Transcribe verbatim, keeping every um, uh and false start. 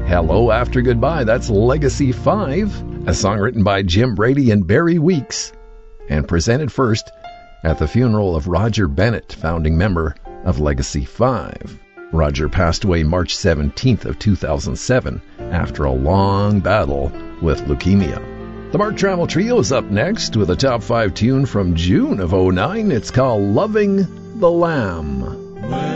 Hello After Goodbye, that's Legacy five, a song written by Jim Brady and Barry Weeks, and presented first at the funeral of Roger Bennett, founding member of Legacy five. Roger passed away March seventeenth of two thousand seven after a long battle with leukemia. The Mark Trammell Trio is up next with a top five tune from June of oh nine. It's called Loving the Lamb.